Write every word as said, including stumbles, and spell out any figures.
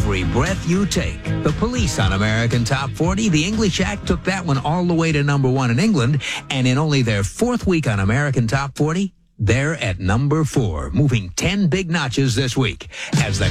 every breath you take. The Police on American Top forty. The English act took that one all the way to number one in England, and in only their fourth week on American Top forty, they're at number four, moving ten big notches this week as the